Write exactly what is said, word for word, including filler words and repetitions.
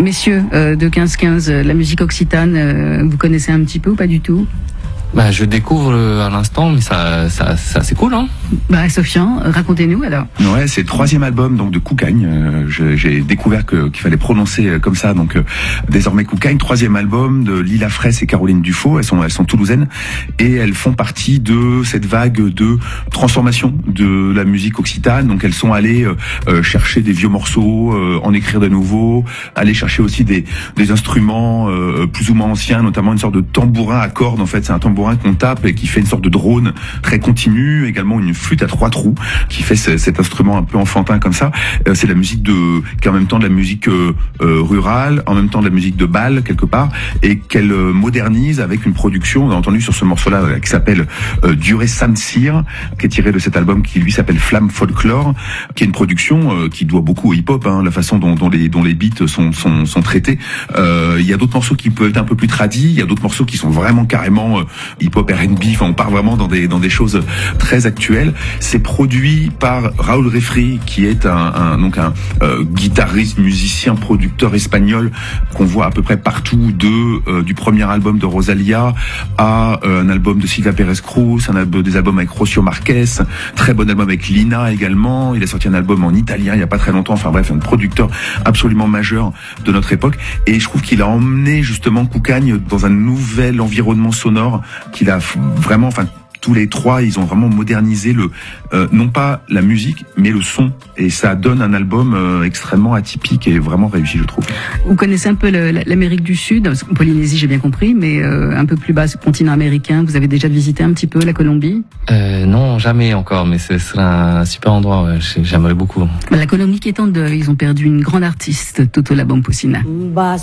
messieurs euh, de quinze quinze, la musique occitane, euh, vous connaissez un petit peu ou pas du tout? Bah, je découvre euh, à l'instant, mais ça, ça, ça c'est cool, hein. Bah, Sofian, racontez-nous alors. Ouais, c'est le troisième album donc de Koukagne. Euh, je, j'ai découvert que, qu'il fallait prononcer euh, comme ça, donc euh, désormais Koukagne. Troisième album de Lila Fraisse et Caroline Dufaux. Elles sont, elles sont toulousaines et elles font partie de cette vague de transformation de la musique occitane. Donc elles sont allées euh, chercher des vieux morceaux, euh, en écrire de nouveaux, aller chercher aussi des, des instruments euh, plus ou moins anciens, notamment une sorte de tambourin à cordes. En fait, c'est un tambourin qu'on tape et qui fait une sorte de drone très continu, également une flûte à trois trous qui fait ce, cet instrument un peu enfantin comme ça. Euh, c'est la musique de, qui est en même temps de la musique euh, euh, rurale, en même temps de la musique de bal quelque part, et qu'elle euh, modernise avec une production. On a entendu sur ce morceau-là euh, qui s'appelle euh, Duré Samsir, qui est tiré de cet album qui lui s'appelle Flamme Folklore, qui est une production euh, qui doit beaucoup au hip-hop, hein, la façon dont, dont les dont les beats sont sont, sont traités. Euh, il y a d'autres morceaux qui peuvent être un peu plus tradis, il y a d'autres morceaux qui sont vraiment carrément euh, hip-hop R and B, enfin on part vraiment dans des dans des choses très actuelles. C'est produit par Raoul Refri, qui est un, un donc un euh, guitariste, musicien, producteur espagnol qu'on voit à peu près partout, de euh, du premier album de Rosalia à euh, un album de Silvia Pérez Cruz, un album, des albums avec Rocio Marquez, très bon album avec Lina également. Il a sorti un album en italien il y a pas très longtemps. Enfin bref, un producteur absolument majeur de notre époque. Et je trouve qu'il a emmené justement Koukagne dans un nouvel environnement sonore qu'il a vraiment, enfin tous les trois, ils ont vraiment modernisé le, euh, non pas la musique, mais le son, et ça donne un album euh, extrêmement atypique et vraiment réussi, je trouve. Vous connaissez un peu le, l'Amérique du Sud, Polynésie, j'ai bien compris, mais euh, un peu plus bas, ce continent américain. Vous avez déjà visité un petit peu la Colombie? Euh, non, jamais encore, mais ce serait un super endroit. Ouais, j'aimerais beaucoup. La Colombie qui est en deuil, ils ont perdu une grande artiste, Toto La Bambousina.